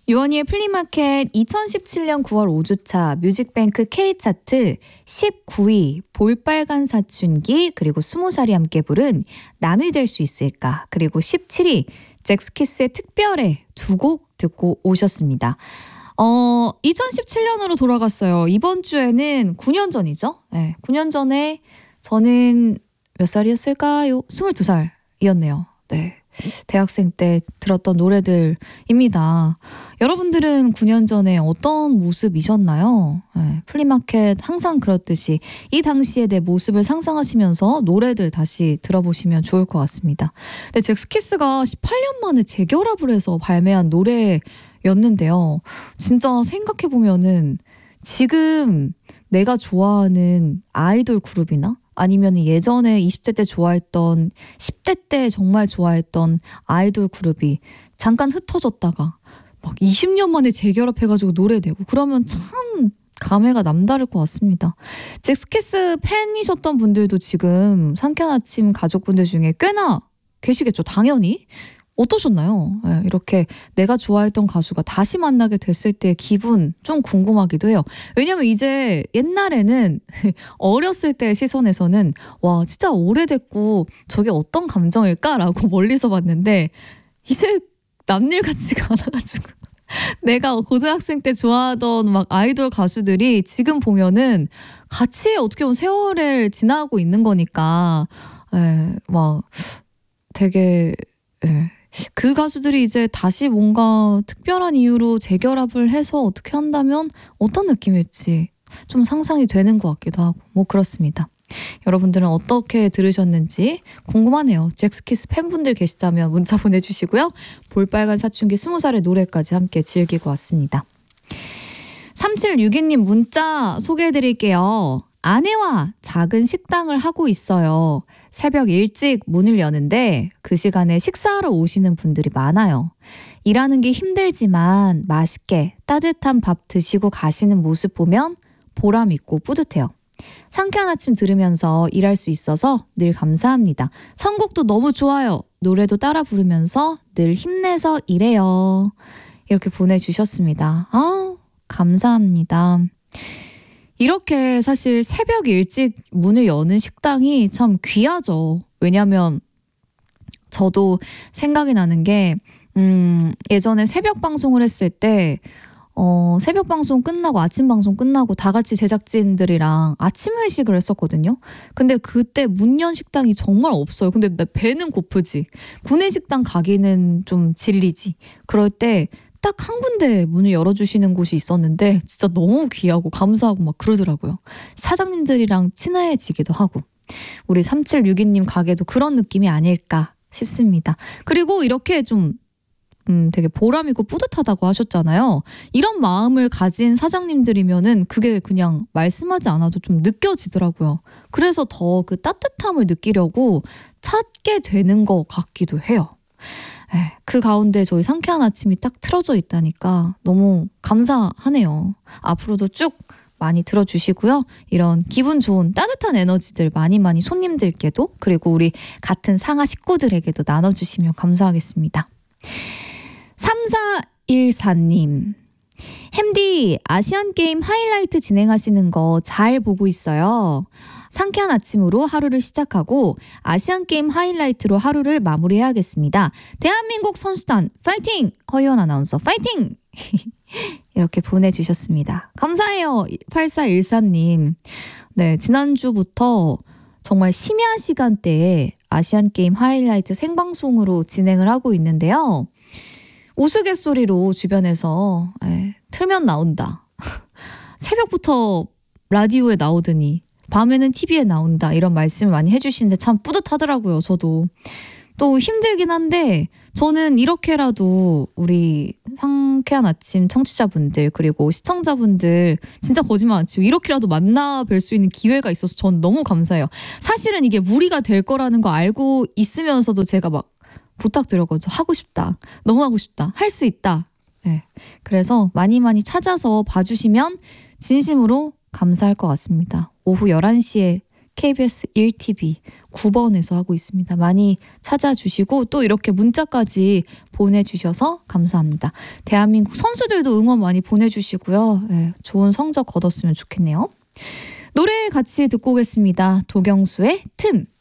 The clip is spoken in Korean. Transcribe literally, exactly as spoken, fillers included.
유원희의 플리마켓 이천십칠 년 구월 오 주차 뮤직뱅크 K차트 십구 위 볼빨간 사춘기 그리고 스무 살이 함께 부른 남이 될 수 있을까 그리고 십칠 위 잭스키스의 특별해 두 곡 듣고 오셨습니다. 어, 이천십칠 년으로 돌아갔어요. 이번 주에는 구 년 전이죠. 네, 구 년 전에 저는 몇 살이었을까요? 스물두 살이었네요. 네. 대학생 때 들었던 노래들입니다. 여러분들은 구 년 전에 어떤 모습이셨나요? 네, 플리마켓 항상 그렇듯이 이 당시의 내 모습을 상상하시면서 노래들 다시 들어보시면 좋을 것 같습니다. 근데 잭스키스가 십팔 년 만에 재결합을 해서 발매한 노래였는데요. 진짜 생각해보면은 지금 내가 좋아하는 아이돌 그룹이나 아니면 예전에 이십 대 때 좋아했던 십 대 때 정말 좋아했던 아이돌 그룹이 잠깐 흩어졌다가 막 이십 년 만에 재결합해가지고 노래내고 그러면 참 감회가 남다를 것 같습니다. 잭스키스 팬이셨던 분들도 지금 상쾌한 아침 가족분들 중에 꽤나 계시겠죠. 당연히. 어떠셨나요? 네, 이렇게 내가 좋아했던 가수가 다시 만나게 됐을 때의 기분 좀 궁금하기도 해요. 왜냐면 이제 옛날에는 어렸을 때의 시선에서는 와 진짜 오래됐고 저게 어떤 감정일까라고 멀리서 봤는데 이제 남일 같지가 않아가지고 내가 고등학생 때 좋아하던 막 아이돌 가수들이 지금 보면은 같이 어떻게 보면 세월을 지나고 있는 거니까 에, 막 되게 에, 그 가수들이 이제 다시 뭔가 특별한 이유로 재결합을 해서 어떻게 한다면 어떤 느낌일지 좀 상상이 되는 것 같기도 하고 뭐 그렇습니다. 여러분들은 어떻게 들으셨는지 궁금하네요. 잭스키스 팬분들 계시다면 문자 보내주시고요. 볼빨간 사춘기 스무 살의 노래까지 함께 즐기고 왔습니다. 삼칠육이 님 문자 소개해드릴게요. 아내와 작은 식당을 하고 있어요. 새벽 일찍 문을 여는데 그 시간에 식사하러 오시는 분들이 많아요. 일하는 게 힘들지만 맛있게 따뜻한 밥 드시고 가시는 모습 보면 보람 있고 뿌듯해요. 상쾌한 아침 들으면서 일할 수 있어서 늘 감사합니다. 선곡도 너무 좋아요. 노래도 따라 부르면서 늘 힘내서 일해요. 이렇게 보내주셨습니다. 아, 감사합니다. 이렇게 사실 새벽 일찍 문을 여는 식당이 참 귀하죠. 왜냐면 저도 생각이 나는 게 음, 예전에 새벽 방송을 했을 때 어, 새벽 방송 끝나고 아침 방송 끝나고 다 같이 제작진들이랑 아침 회식을 했었거든요. 근데 그때 문 연 식당이 정말 없어요. 근데 나 배는 고프지. 구내식당 가기는 좀 질리지. 그럴 때 딱 한 군데 문을 열어주시는 곳이 있었는데 진짜 너무 귀하고 감사하고 막 그러더라고요. 사장님들이랑 친해지기도 하고 우리 삼칠육이 님 가게도 그런 느낌이 아닐까 싶습니다. 그리고 이렇게 좀 음, 되게 보람있고 뿌듯하다고 하셨잖아요. 이런 마음을 가진 사장님들이면은 그게 그냥 말씀하지 않아도 좀 느껴지더라고요. 그래서 더 그 따뜻함을 느끼려고 찾게 되는 것 같기도 해요. 에, 그 가운데 저희 상쾌한 아침이 딱 틀어져 있다니까 너무 감사하네요. 앞으로도 쭉 많이 들어주시고요. 이런 기분 좋은 따뜻한 에너지들 많이 많이 손님들께도 그리고 우리 같은 상하 식구들에게도 나눠주시면 감사하겠습니다. 삼사일사 님 햄디 아시안게임 하이라이트 진행하시는 거 잘 보고 있어요. 상쾌한 아침으로 하루를 시작하고 아시안게임 하이라이트로 하루를 마무리해야겠습니다. 대한민국 선수단 파이팅! 허유원 아나운서 파이팅! 이렇게 보내주셨습니다. 감사해요. 팔사일사 님. 네, 지난주부터 정말 심야 시간대에 아시안게임 하이라이트 생방송으로 진행을 하고 있는데요. 우스갯소리로 주변에서 에, 틀면 나온다. 새벽부터 라디오에 나오더니 밤에는 티비에 나온다. 이런 말씀을 많이 해주시는데 참 뿌듯하더라고요. 저도. 또 힘들긴 한데 저는 이렇게라도 우리 상쾌한 아침 청취자분들 그리고 시청자분들 진짜 거짓말 안 치고 이렇게라도 만나 뵐 수 있는 기회가 있어서 전 너무 감사해요. 사실은 이게 무리가 될 거라는 거 알고 있으면서도 제가 막 부탁드렸거든요. 하고 싶다. 너무 하고 싶다. 할 수 있다. 네. 그래서 많이 많이 찾아서 봐주시면 진심으로 감사할 것 같습니다. 오후 열한 시에 케이비에스 일 티비 구 번에서 하고 있습니다. 많이 찾아주시고 또 이렇게 문자까지 보내주셔서 감사합니다. 대한민국 선수들도 응원 많이 보내주시고요. 네, 좋은 성적 거뒀으면 좋겠네요. 노래 같이 듣고 오겠습니다. 도경수의 틈.